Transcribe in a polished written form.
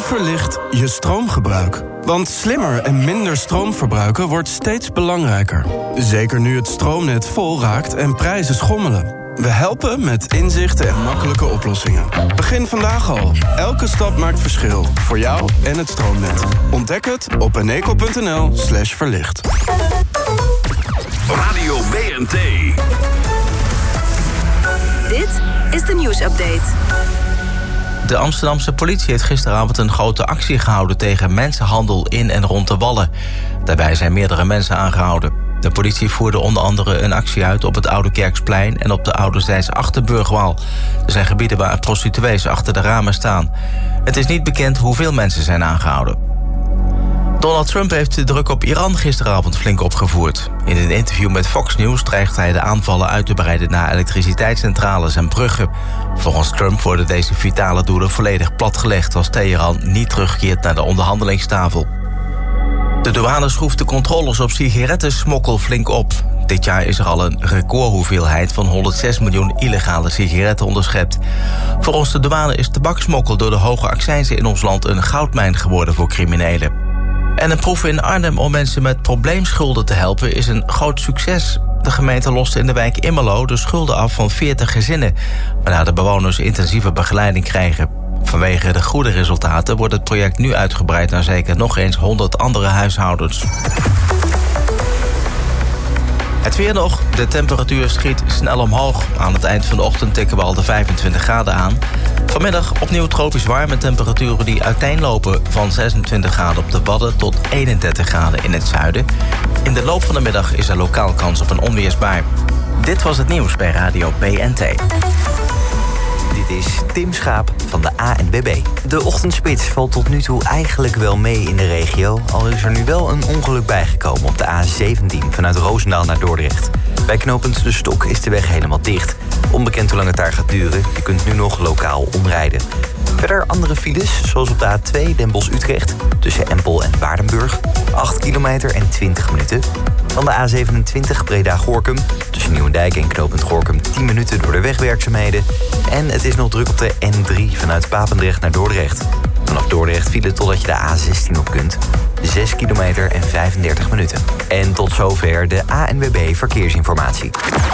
Verlicht je stroomgebruik. Want slimmer en minder stroom verbruiken wordt steeds belangrijker. Zeker nu het stroomnet vol raakt en prijzen schommelen. We helpen met inzichten en makkelijke oplossingen. Begin vandaag al. Elke stap maakt verschil. Voor jou en het stroomnet. Ontdek het op eneco.nl/verlicht. Radio BNT. Dit is de nieuwsupdate. De Amsterdamse politie heeft gisteravond een grote actie gehouden tegen mensenhandel in en rond de Wallen. Daarbij zijn meerdere mensen aangehouden. De politie voerde onder andere een actie uit op het Oude Kerksplein en op de Ouderzijds Achterburgwal. Er zijn gebieden waar prostituees achter de ramen staan. Het is niet bekend hoeveel mensen zijn aangehouden. Donald Trump heeft de druk op Iran gisteravond flink opgevoerd. In een interview met Fox News dreigt hij de aanvallen uit te breiden naar elektriciteitscentrales en bruggen. Volgens Trump worden deze vitale doelen volledig platgelegd als Teheran niet terugkeert naar de onderhandelingstafel. De douane schroeft de controles op sigarettensmokkel flink op. Dit jaar is er al een recordhoeveelheid van 106 miljoen illegale sigaretten onderschept. Volgens de douane is tabaksmokkel door de hoge accijnzen in ons land een goudmijn geworden voor criminelen. En een proef in Arnhem om mensen met probleemschulden te helpen is een groot succes. De gemeente loste in de wijk Immerlo de schulden af van 40 gezinnen, waarna de bewoners intensieve begeleiding krijgen. Vanwege de goede resultaten wordt het project nu uitgebreid naar zeker nog eens 100 andere huishoudens. Het weer nog. De temperatuur schiet snel omhoog. Aan het eind van de ochtend tikken we al de 25 graden aan. Vanmiddag opnieuw tropisch warm met temperaturen die uiteenlopen van 26 graden op de Wadden tot 31 graden in het zuiden. In de loop van de middag is er lokaal kans op een onweersbui. Dit was het nieuws bij Radio BNT. Dit is Tim Schaap van de ANWB. De ochtendspits valt tot nu toe eigenlijk wel mee in de regio. Al is er nu wel een ongeluk bijgekomen op de A17 vanuit Roosendaal naar Dordrecht. Bij knooppunt De Stok is de weg helemaal dicht. Onbekend hoe lang het daar gaat duren. Je kunt nu nog lokaal omrijden. Verder andere files, zoals op de A2 Den Bosch-Utrecht... tussen Empel en Waardenburg, 8 kilometer en 20 minuten. Dan de A27 Breda-Gorinchem, tussen Nieuwendijk en knooppunt Gorinchem... 10 minuten door de wegwerkzaamheden. En het is nog druk op de N3 vanuit Papendrecht naar Dordrecht. Vanaf Dordrecht file totdat je de A16 op kunt. 6 kilometer en 35 minuten. En tot zover de ANWB Verkeersinformatie.